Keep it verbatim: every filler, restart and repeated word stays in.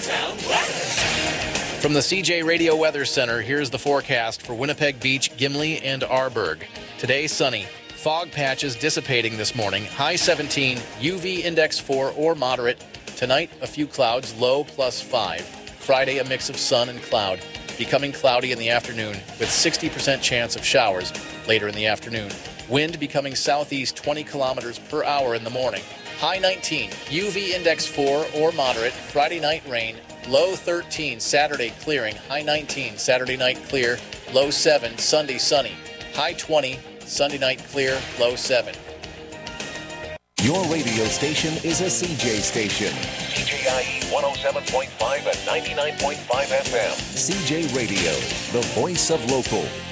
Town weather. From the C J Radio Weather Center, here's the forecast for Winnipeg Beach, Gimli, and Arborg. Today, sunny. Fog patches dissipating this morning. High seventeen, U V index four or moderate. Tonight, a few clouds, low plus five. Friday, a mix of sun and cloud. Becoming cloudy in the afternoon with sixty percent chance of showers later in the afternoon. Wind becoming southeast twenty kilometers per hour in the morning. High nineteen, U V index four or moderate. Friday night rain. Low thirteen, Saturday clearing. High nineteen, Saturday night clear. Low seven, Sunday sunny. High twenty, Sunday night clear. Low seven. Your radio station is a C J station. C J I E one oh seven point five and ninety-nine point five F M. C J Radio, the voice of local.